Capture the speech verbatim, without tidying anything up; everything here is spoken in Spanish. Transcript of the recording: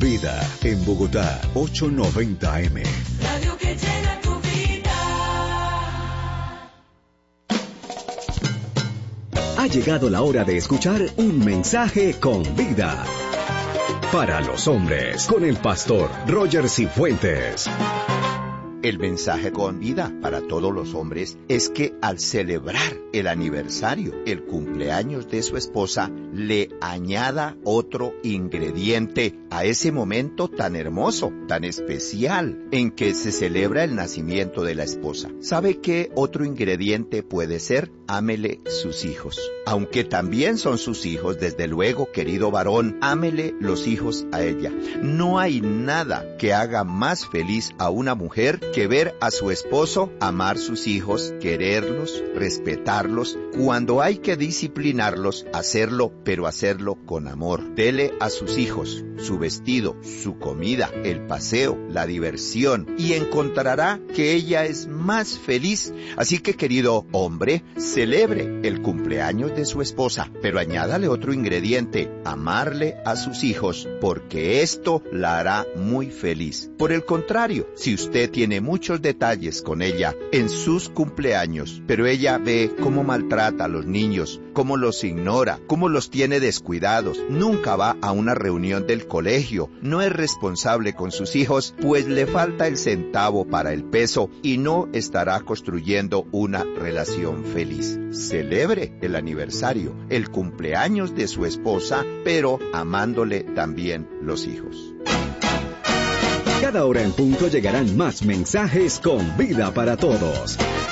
Vida, en Bogotá, ochocientos noventa A M. Radio que llena tu vida. Ha llegado la hora de escuchar un mensaje con vida. Para los hombres, con el pastor Roger Cifuentes. El mensaje con vida para todos los hombres es que al celebrar el aniversario, el cumpleaños de su esposa, le añada otro ingrediente a ese momento tan hermoso, tan especial, en que se celebra el nacimiento de la esposa. ¿Sabe qué otro ingrediente puede ser? Ámele sus hijos. Aunque también son sus hijos, desde luego, querido varón, ámele los hijos a ella. No hay nada que haga más feliz a una mujer que ver a su esposo amar sus hijos, quererlos, respetarlos. Cuando hay que disciplinarlos, hacerlo, pero hacerlo con amor. Dele a sus hijos su vestido, su comida, el paseo, la diversión, y encontrará que ella es más feliz. Así que, querido hombre, celebre el cumpleaños de su esposa, pero añádale otro ingrediente: amarle a sus hijos, porque esto la hará muy feliz. Por el contrario, si usted tiene muchos detalles con ella en sus cumpleaños, pero ella ve cómo maltrata a los niños, cómo los ignora, cómo los tiene descuidados, nunca va a una reunión del colegio, no es responsable con sus hijos, pues le falta el centavo para el peso y no estará construyendo una relación feliz. Celebre el aniversario, el cumpleaños de su esposa, pero amándole también los hijos. Cada hora en punto llegarán más mensajes con vida para todos.